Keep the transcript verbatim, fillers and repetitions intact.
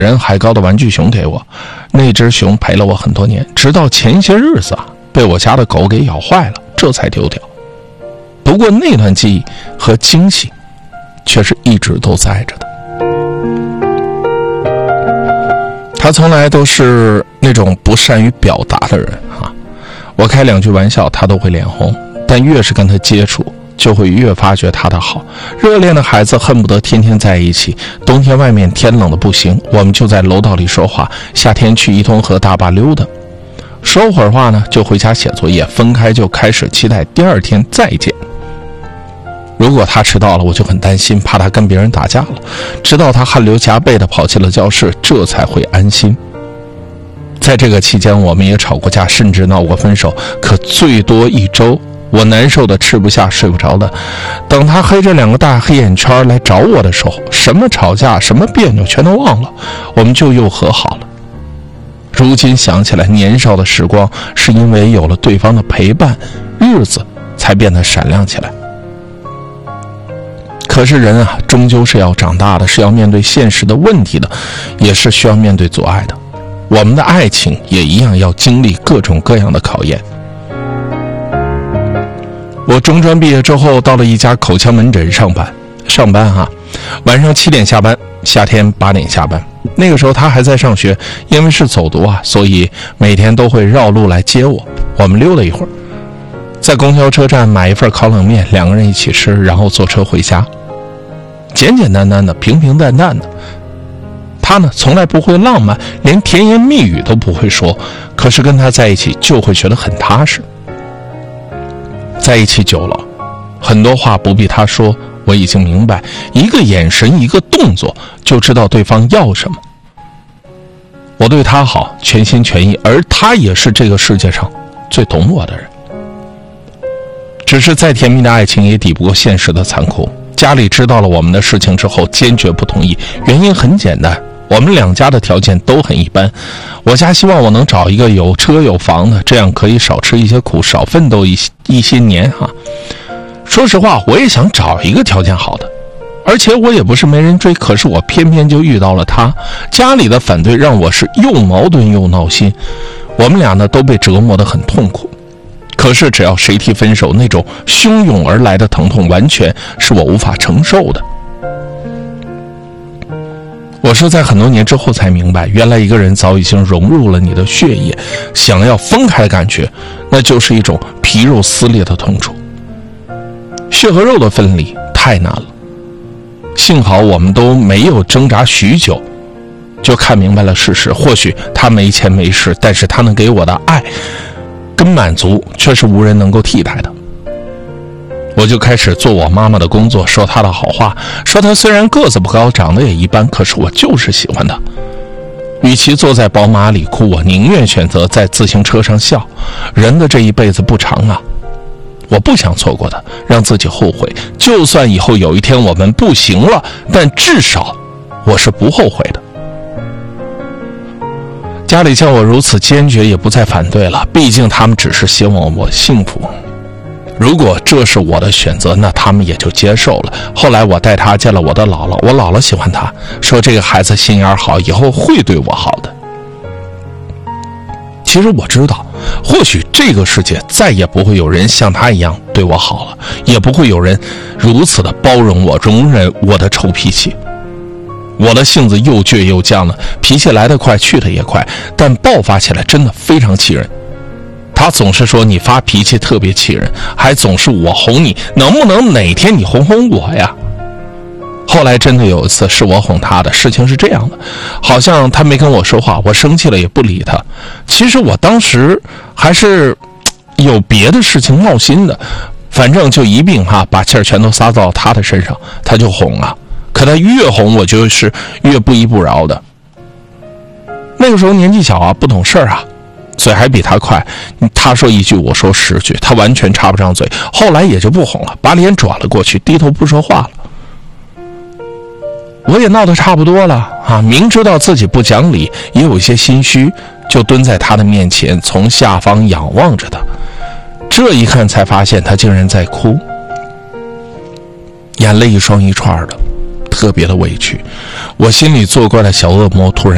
人海高的玩具熊给我，那只熊陪了我很多年，直到前些日子啊，被我家的狗给咬坏了，这才丢掉。不过那段记忆和惊喜却是一直都在着的。他从来都是那种不善于表达的人啊，我开两句玩笑他都会脸红，但越是跟他接触就会越发觉他的好。热恋的孩子恨不得天天在一起，冬天外面天冷的不行，我们就在楼道里说话，夏天去伊通河大坝溜达，说会儿话呢就回家写作业，分开就开始期待第二天再见。如果他迟到了，我就很担心，怕他跟别人打架了，直到他汗流浃背地跑进了教室，这才会安心。在这个期间我们也吵过架，甚至闹过分手，可最多一周，我难受的吃不下睡不着的，等他黑着两个大黑眼圈来找我的时候，什么吵架什么别扭全都忘了，我们就又和好了。如今想起来，年少的时光是因为有了对方的陪伴，日子才变得闪亮起来。可是人啊，终究是要长大的，是要面对现实的问题的，也是需要面对阻碍的。我们的爱情也一样要经历各种各样的考验。我中专毕业之后到了一家口腔门诊上班，上班哈、啊，晚上七点下班，夏天八点下班。那个时候他还在上学，因为是走读啊，所以每天都会绕路来接我，我们溜达一会儿，在公交车站买一份烤冷面，两个人一起吃，然后坐车回家。简简单单的，平平淡淡的。他呢，从来不会浪漫，连甜言蜜语都不会说，可是跟他在一起就会觉得很踏实。在一起久了，很多话不必他说，我已经明白，一个眼神一个动作就知道对方要什么。我对他好，全心全意，而他也是这个世界上最懂我的人。只是再甜蜜的爱情也抵不过现实的残酷。家里知道了我们的事情之后，坚决不同意，原因很简单，我们两家的条件都很一般。我家希望我能找一个有车有房的，这样可以少吃一些苦，少奋斗一一些年啊。说实话，我也想找一个条件好的，而且我也不是没人追，可是我偏偏就遇到了他。家里的反对让我是又矛盾又闹心，我们俩呢都被折磨得很痛苦。可是只要谁提分手，那种汹涌而来的疼痛完全是我无法承受的。我是在很多年之后才明白，原来一个人早已经融入了你的血液，想要分开的感觉，那就是一种皮肉撕裂的痛楚。血和肉的分离太难了，幸好我们都没有挣扎许久，就看明白了事实。或许他没钱没势，但是他能给我的爱跟满足却是无人能够替代的。我就开始做我妈妈的工作，说她的好话，说她虽然个子不高，长得也一般，可是我就是喜欢她。与其坐在宝马里哭，我宁愿选择在自行车上笑。人的这一辈子不长啊，我不想错过的，让自己后悔。就算以后有一天我们不行了，但至少我是不后悔的。家里见我如此坚决，也不再反对了，毕竟他们只是希望我幸福。如果这是我的选择，那他们也就接受了。后来我带他见了我的姥姥，我姥姥喜欢他，说这个孩子心眼好，以后会对我好的。其实我知道，或许这个世界再也不会有人像他一样对我好了，也不会有人如此的包容我，容忍我的臭脾气。我的性子又倔又犟了，脾气来得快去得也快，但爆发起来真的非常气人。他总是说你发脾气特别气人，还总是我哄你，能不能哪天你哄哄我呀？后来真的有一次是我哄他的，事情是这样的，好像他没跟我说话，我生气了也不理他。其实我当时还是有别的事情闹心的，反正就一并哈把气儿全都撒到他的身上，他就哄啊。可他越哄我就是越不依不饶的。那个时候年纪小啊，不懂事儿啊，嘴还比他快，他说一句我说十句，他完全插不上嘴。后来也就不哄了，把脸转了过去，低头不说话了。我也闹得差不多了啊，明知道自己不讲理，也有一些心虚，就蹲在他的面前，从下方仰望着他。这一看才发现他竟然在哭，眼泪一双一串的，特别的委屈。我心里作怪的小恶魔突然